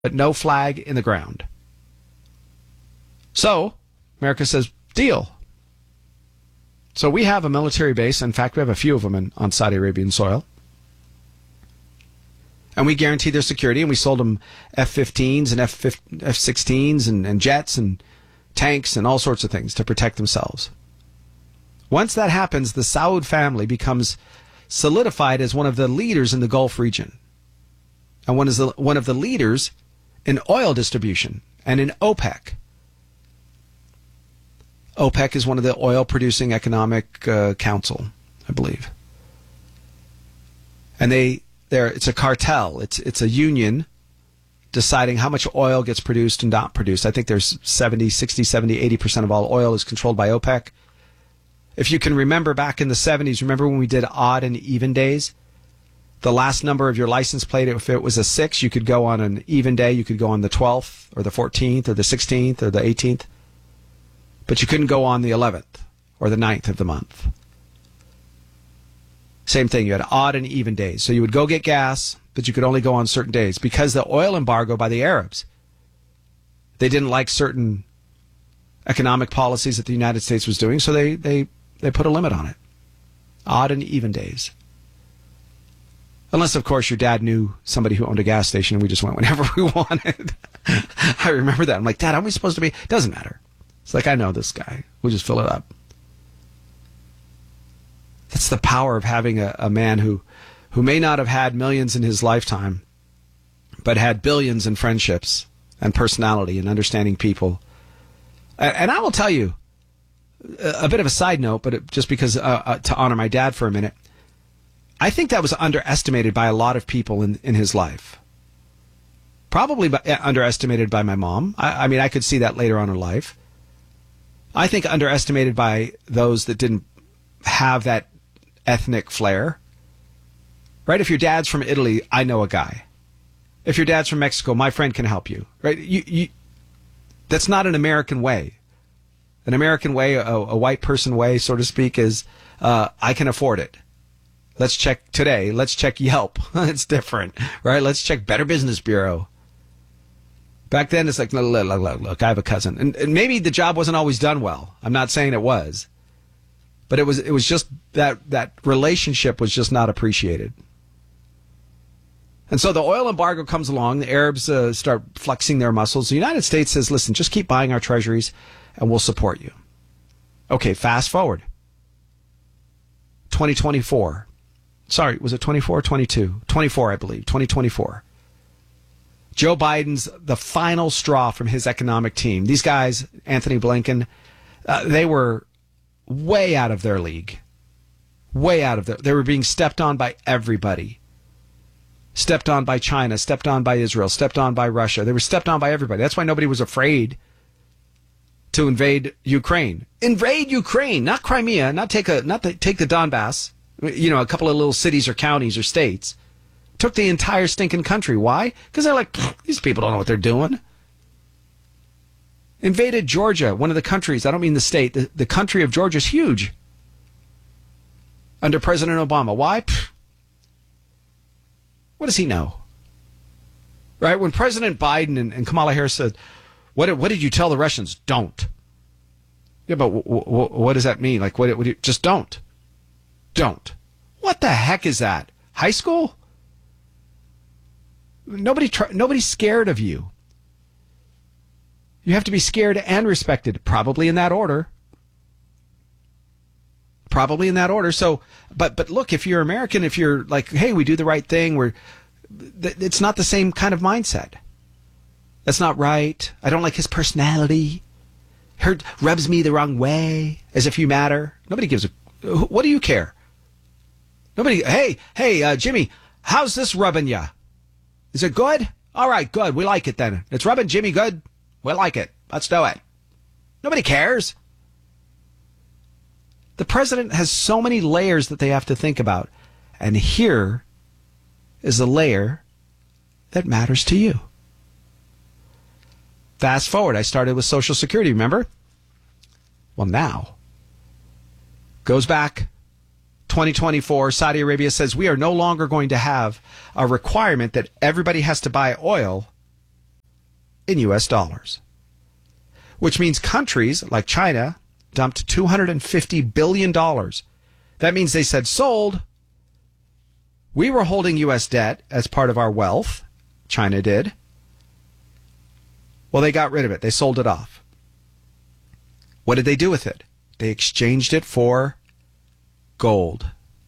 but no flag in the ground. So America says, deal. So we have a military base. In fact, we have a few of them on Saudi Arabian soil. And we guaranteed their security, and we sold them F-15s and F-16s and jets and tanks and all sorts of things to protect themselves. Once that happens, the Saud family becomes solidified as one of the leaders in the Gulf region, and one of the leaders in oil distribution and in OPEC. OPEC is one of the oil-producing economic council, I believe. And it's a cartel. It's a union deciding how much oil gets produced and not produced. I think there's 70, 60, 70, 80% of all oil is controlled by OPEC. If you can remember back in the 70s, remember when we did odd and even days? The last number of your license plate, if it was a 6, you could go on an even day. You could go on the 12th or the 14th or the 16th or the 18th. But you couldn't go on the 11th or the 9th of the month. Same thing. You had odd and even days. So you would go get gas, but you could only go on certain days because the oil embargo by the Arabs. They didn't like certain economic policies that the United States was doing, so they put a limit on it. Odd and even days. Unless, of course, your dad knew somebody who owned a gas station and we just went whenever we wanted. I remember that. I'm like, Dad, aren't we supposed to be? Doesn't matter. It's like, I know this guy. We'll just fill it up. That's the power of having a man who may not have had millions in his lifetime, but had billions in friendships and personality and understanding people. And I will tell you, a bit of a side note, but just because to honor my dad for a minute, I think that was underestimated by a lot of people in his life. Probably underestimated by my mom. I mean, I could see that later on in life. I think underestimated by those that didn't have that ethnic flair. Right? If your dad's from Italy, I know a guy. If your dad's from Mexico, my friend can help you. Right? That's not an American way. An American way, a white person way, so to speak, is I can afford it. Let's check today. Let's check Yelp. It's different, right? Let's check Better Business Bureau. Back then, it's like, look, I have a cousin. And maybe the job wasn't always done well. I'm not saying it was. But it was just that relationship was just not appreciated. And so the oil embargo comes along. The Arabs start flexing their muscles. The United States says, listen, just keep buying our treasuries and we'll support you. Okay, fast forward. 2024. Sorry, was it 24 or 22? 24, I believe. 2024. Joe Biden's the final straw from his economic team. These guys, Anthony Blinken, they were way out of their league. Way out of their... They were being stepped on by everybody. Stepped on by China, stepped on by Israel, stepped on by Russia. They were stepped on by everybody. That's why nobody was afraid to invade Ukraine. Invade Ukraine, not Crimea, not take the Donbass, a couple of little cities or counties or states. Took the entire stinking country. Why? Because they're like, these people don't know what they're doing. Invaded Georgia, one of the countries, I don't mean the state, the country of Georgia is huge. Under President Obama. Why? What does he know? Right? When President Biden and Kamala Harris said, what did you tell the Russians? Don't. Yeah, but what does that mean? Like, just don't. Don't. What the heck is that? High school? Nobody's scared of you. You have to be scared and respected, probably in that order. Probably in that order. So, but look, if you're American, if you're like, hey, we do the right thing, it's not the same kind of mindset. That's not right. I don't like his personality. Rubs me the wrong way, as if you matter. Nobody gives a... What do you care? Nobody... Hey, Jimmy, how's this rubbing ya? Is it good? All right, good. We like it then. It's rubbing Jimmy good. We like it. Let's do it. Nobody cares. The president has so many layers that they have to think about. And here is a layer that matters to you. Fast forward. I started with Social Security, remember? Well, now. Goes back 2024, Saudi Arabia says we are no longer going to have a requirement that everybody has to buy oil in U.S. dollars, which means countries like China dumped $250 billion. That means they said, sold. We were holding U.S. debt as part of our wealth. China did. Well, they got rid of it. They sold it off. What did they do with it? They exchanged it for gold.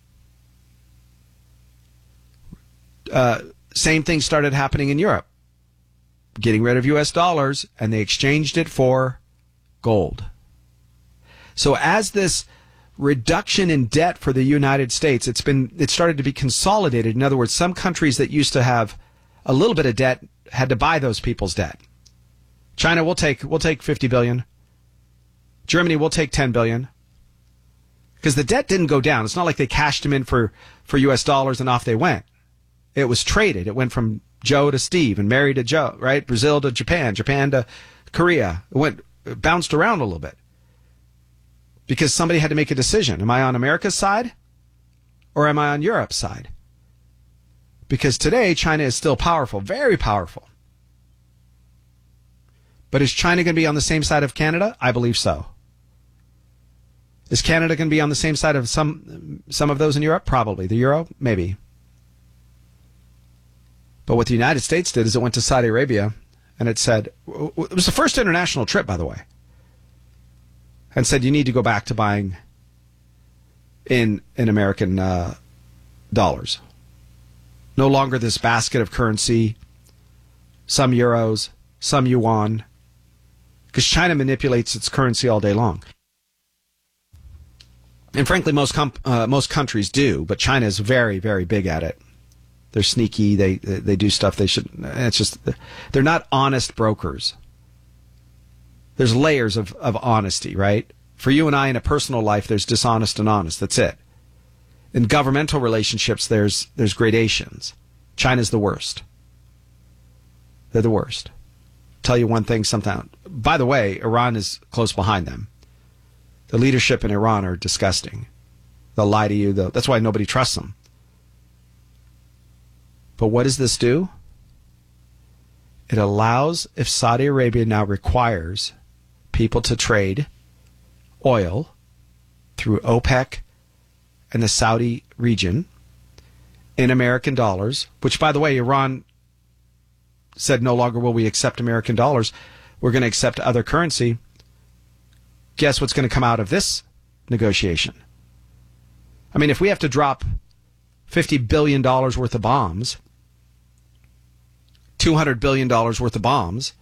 Same thing started happening in Europe. Getting rid of U.S. dollars, and they exchanged it for gold. So as this reduction in debt for the United States, it started to be consolidated. In other words, some countries that used to have a little bit of debt had to buy those people's debt. China will take $50 billion. Germany will take $10 billion. Because the debt didn't go down. It's not like they cashed them in for U.S. dollars and off they went. It was traded. It went from Joe to Steve and Mary to Joe, right? Brazil to Japan, Japan to Korea. It bounced around a little bit. Because somebody had to make a decision. Am I on America's side or am I on Europe's side? Because today, China is still powerful, very powerful. But is China going to be on the same side of Canada? I believe so. Is Canada going to be on the same side of some of those in Europe? Probably. The euro? Maybe. But what the United States did is it went to Saudi Arabia and it said, it was the first international trip, by the way, and said you need to go back to buying in American dollars. No longer this basket of currency, some euros, some yuan, because China manipulates its currency all day long. And frankly, most countries do, but China is very, very big at it. They're sneaky. They do stuff they should. It's just they're not honest brokers. There's layers of honesty, right? For you and I in a personal life, there's dishonest and honest. That's it. In governmental relationships, there's gradations. China's the worst. They're the worst. Tell you one thing, sometime. By the way, Iran is close behind them. The leadership in Iran are disgusting. They'll lie to you. That's why nobody trusts them. But what does this do? It allows, if Saudi Arabia now requires people to trade oil through OPEC and the Saudi region in American dollars, which, by the way, Iran said no longer will we accept American dollars. We're going to accept other currency. Guess what's going to come out of this negotiation? I mean, if we have to drop $50 billion worth of bombs, $200 billion worth of bombs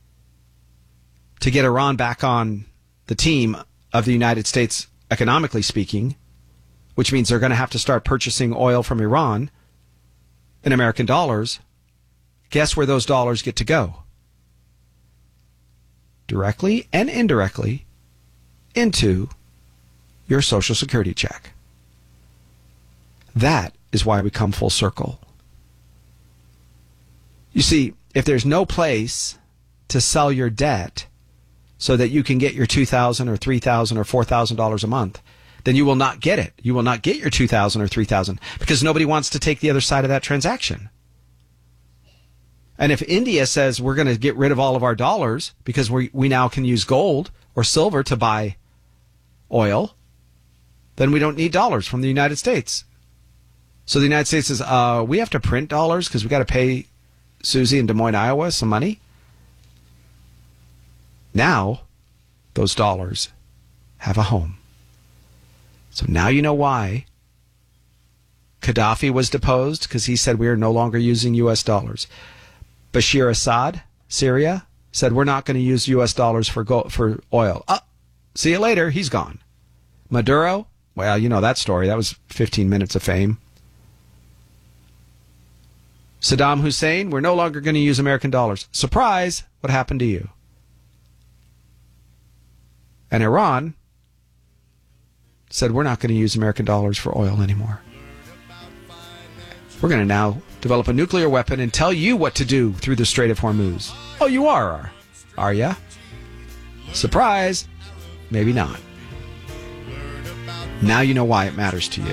to get Iran back on the team of the United States, economically speaking, which means they're going to have to start purchasing oil from Iran in American dollars, guess where those dollars get to go? Directly and indirectly into your Social Security check. That is why we come full circle. You see, if there's no place to sell your debt so that you can get your $2,000 or $3,000 or $4,000 a month, then you will not get it. You will not get your $2,000 or $3,000 because nobody wants to take the other side of that transaction. And if India says we're going to get rid of all of our dollars because we now can use gold or silver to buy oil, then we don't need dollars from the United States. So the United States says, we have to print dollars because we got to pay Susie in Des Moines, Iowa some money. Now, those dollars have a home. So now you know why Gaddafi was deposed, because he said we are no longer using U.S. dollars. Bashir Assad, Syria, said we're not going to use U.S. dollars for oil. See you later. He's gone. Maduro, well, you know that story. That was 15 minutes of fame. Saddam Hussein, we're no longer going to use American dollars. Surprise! What happened to you? And Iran said we're not going to use American dollars for oil anymore. We're going to now develop a nuclear weapon and tell you what to do through the Strait of Hormuz. Oh, you are ya? Surprise! Maybe not. Now you know why it matters to you.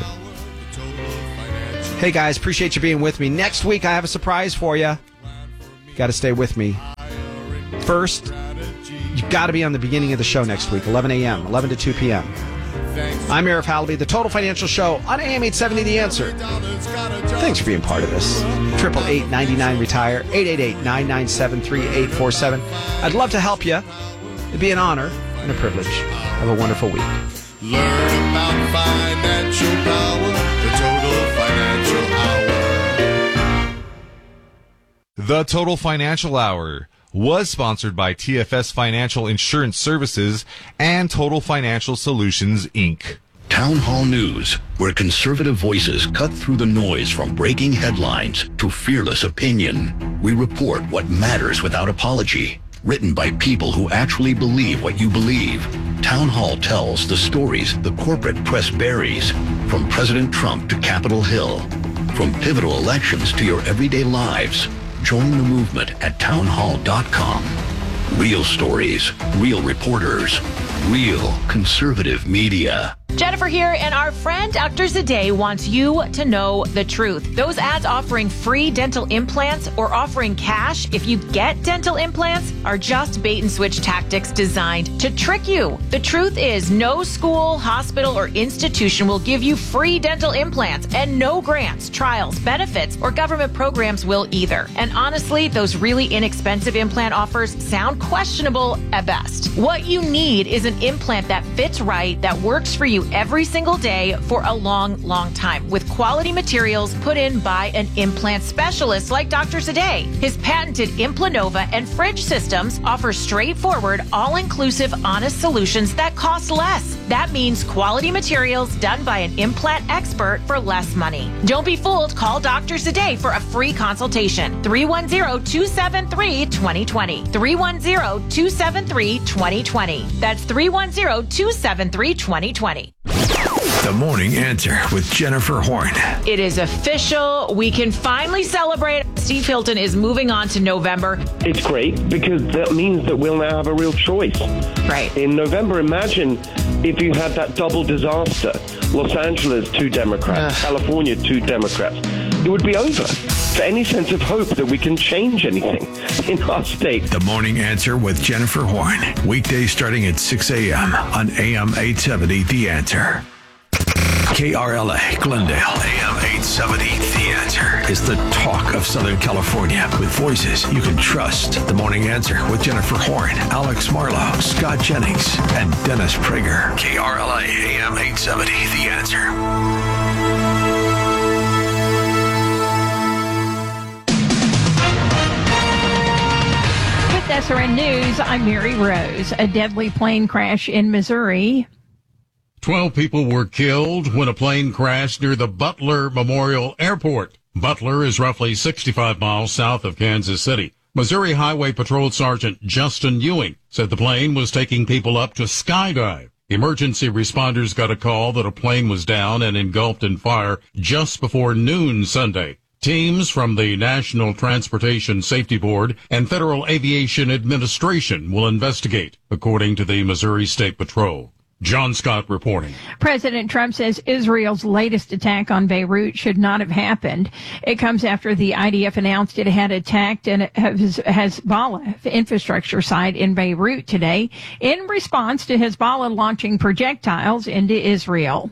Hey guys, appreciate you being with me. Next week I have a surprise for you. Got to stay with me. First, you've got to be on the beginning of the show next week, 11 a.m., 11 to 2 p.m. I'm Arif Halaby, the Total Financial Show on AM 870 The Answer. Thanks for being part of this. 888-99-RETIRE, 888-997-3847. I'd love to help you. It'd be an honor and a privilege. Have a wonderful week. Learn about financial power, the Total Financial Hour. The Total Financial Hour was sponsored by TFS Financial Insurance Services and Total Financial Solutions, Inc. Town Hall News, where conservative voices cut through the noise from breaking headlines to fearless opinion. We report what matters without apology. Written by people who actually believe what you believe. Town Hall tells the stories the corporate press buries, from President Trump to Capitol Hill, from pivotal elections to your everyday lives. Join the movement at townhall.com. Real stories, real reporters, real conservative media. Jennifer here, and our friend Dr. Zadeh wants you to know the truth. Those ads offering free dental implants or offering cash if you get dental implants are just bait and switch tactics designed to trick you. The truth is, no school, hospital, or institution will give you free dental implants, and no grants, trials, benefits, or government programs will either. And honestly, those really inexpensive implant offers sound questionable at best. What you need is an implant that fits right, that works for you every single day for a long, long time, with quality materials put in by an implant specialist like Dr. Zadeh. His patented Implanova and Fridge systems offer straightforward, all-inclusive, honest solutions that cost less. That means quality materials done by an implant expert for less money. Don't be fooled. Call Dr. Zadeh for a free consultation. 310-273-2020. 310-273-2020. That's 310-273-2020. The Morning Answer with Jennifer Horn. It is official. We can finally celebrate. Steve Hilton is moving on to November. It's great because that means that we'll now have a real choice. Right. In November, imagine if you had that double disaster. Los Angeles, 2 Democrats. California, 2 Democrats. It would be over. For any sense of hope that we can change anything in our state. The Morning Answer with Jennifer Horn. Weekdays starting at 6 a.m. on AM 870 The Answer. KRLA, Glendale, AM 870 The Answer is the talk of Southern California with voices you can trust. The Morning Answer with Jennifer Horn, Alex Marlowe, Scott Jennings, and Dennis Prager. KRLA, AM 870 The Answer. SRN News, I'm Mary Rose. A deadly plane crash in Missouri. 12 people were killed when a plane crashed near the Butler Memorial Airport. Butler is roughly 65 miles south of Kansas City. Missouri Highway Patrol Sergeant Justin Ewing said the plane was taking people up to skydive. Emergency responders got a call that a plane was down and engulfed in fire just before noon Sunday. Teams from the National Transportation Safety Board and Federal Aviation Administration will investigate, according to the Missouri State Patrol. John Scott reporting. President Trump says Israel's latest attack on Beirut should not have happened. It comes after the IDF announced it had attacked an Hezbollah infrastructure site in Beirut today in response to Hezbollah launching projectiles into Israel.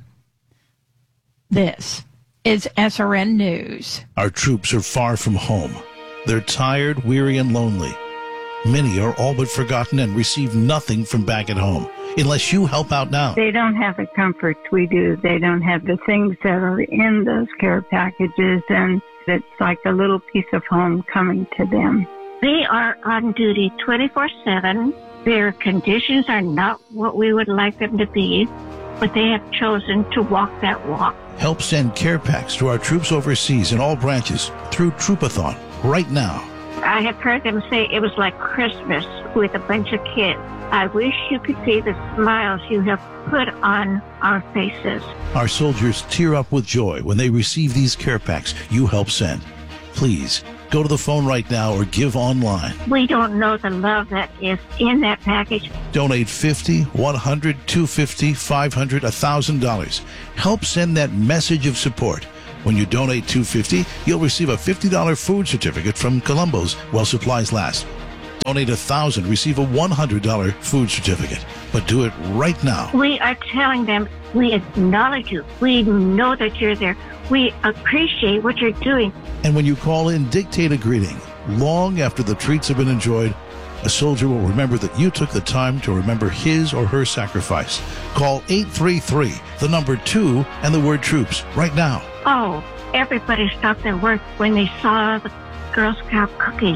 This is SRN News. Our troops are far from home. They're tired, weary, and lonely. Many are all but forgotten and receive nothing from back at home, unless you help out now. They don't have the comfort we do. They don't have the things that are in those care packages, and it's like a little piece of home coming to them. They are on duty 24/7. Their conditions are not what we would like them to be, but they have chosen to walk that walk. Help send care packs to our troops overseas in all branches through Troopathon right now. I have heard them say it was like Christmas with a bunch of kids. I wish you could see the smiles you have put on our faces. Our soldiers tear up with joy when they receive these care packs you help send. Please, go to the phone right now or give online. We don't know the love that is in that package. Donate $50, $100, $250, $500, $1,000. Help send that message of support. When you donate $250, you'll receive a $50 food certificate from Columbo's while supplies last. Donate 1,000, receive a $100 food certificate. But do it right now. We are telling them we acknowledge you. We know that you're there. We appreciate what you're doing. And when you call in, dictate a greeting. Long after the treats have been enjoyed, a soldier will remember that you took the time to remember his or her sacrifice. Call 833, the number 2, and the word troops right now. Oh, everybody stopped their work when they saw the Girl Scout cookies.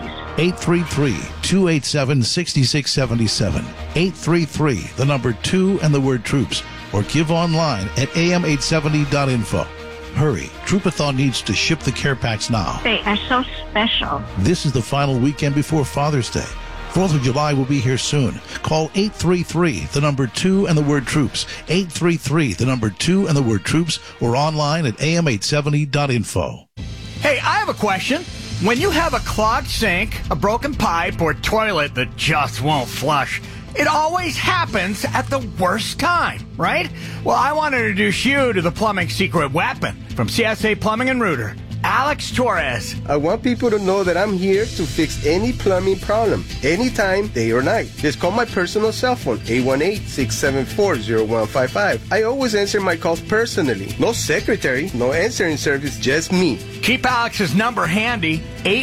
833-287-6677. 833, the number 2, and the word troops. Or give online at am870.info. Hurry, Troopathon needs to ship the care packs now. They are so special. This is the final weekend before Father's Day. 4th of July will be here soon. Call 833, the number 2, and the word troops. 833, the number 2, and the word troops, or online at am870.info. Hey, I have a question. When you have a clogged sink, a broken pipe, or toilet that just won't flush, it always happens at the worst time, right? Well, I want to introduce you to the plumbing secret weapon from CSA Plumbing and Rooter, Alex Torres. I want people to know that I'm here to fix any plumbing problem, anytime, day or night. Just call my personal cell phone, 818-674-0155. I always answer my calls personally. No secretary, no answering service, just me. Keep Alex's number handy,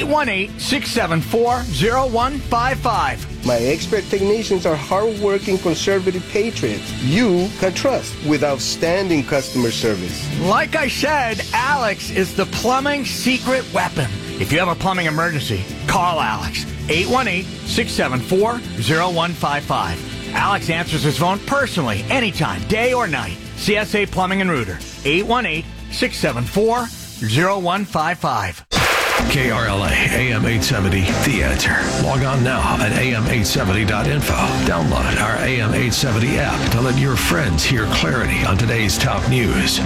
818-674-0155. My expert technicians are hard-working conservative patriots you can trust with outstanding customer service. Like I said, Alex is the plumbing secret weapon. If you have a plumbing emergency, call Alex, 818-674-0155. Alex answers his phone personally, anytime, day or night. CSA Plumbing and Rooter, 818-674-0155. KRLA AM 870, The Answer. Log on now at am870.info. Download our AM 870 app to let your friends hear clarity on today's top news.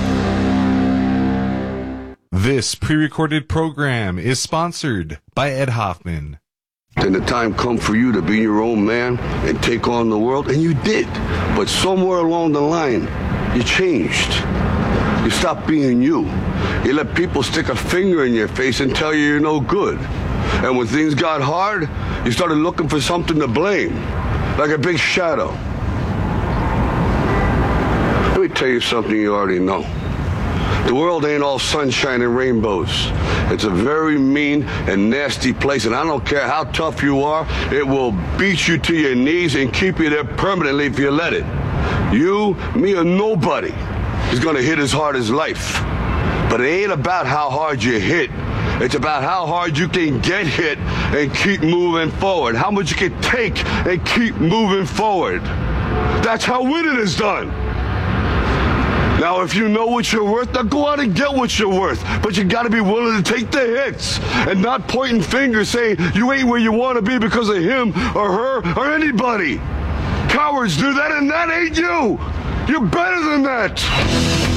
This pre-recorded program is sponsored by Ed Hoffman. Then the time come for you to be your own man and take on the world, and you did. But somewhere along the line, you changed. You stopped being you. You let people stick a finger in your face and tell you you're no good. And when things got hard, you started looking for something to blame, like a big shadow. Let me tell you something you already know. The world ain't all sunshine and rainbows. It's a very mean and nasty place, and I don't care how tough you are, it will beat you to your knees and keep you there permanently if you let it. You, me, or nobody is gonna hit as hard as life. But it ain't about how hard you hit. It's about how hard you can get hit and keep moving forward. How much you can take and keep moving forward. That's how winning is done. Now, if you know what you're worth, now go out and get what you're worth. But you gotta be willing to take the hits and not pointing fingers saying you ain't where you wanna be because of him or her or anybody. Cowards do that, and that ain't you. You're better than that.